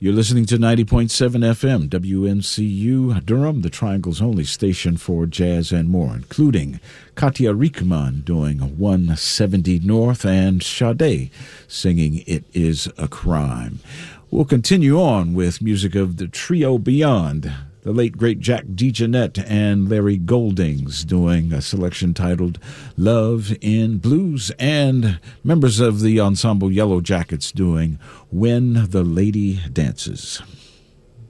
You're listening to 90.7 FM, WNCU Durham, the Triangle's only station for jazz and more, including Katja Riekman doing 170 North and Sade singing It Is a Crime. We'll continue on with music of the trio Beyond, the late, great Jack DeJohnette and Larry Goldings doing a selection titled Love in Blues, and members of the ensemble Yellow Jackets doing When the Lady Dances.